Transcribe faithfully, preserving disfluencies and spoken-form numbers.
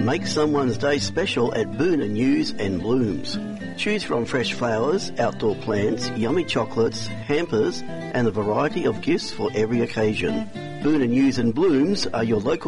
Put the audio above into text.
Make someone's day special at Boon and News and Blooms. Choose from fresh flowers, outdoor plants, yummy chocolates, hampers, and a variety of gifts for every occasion. Boon and News and Blooms are your local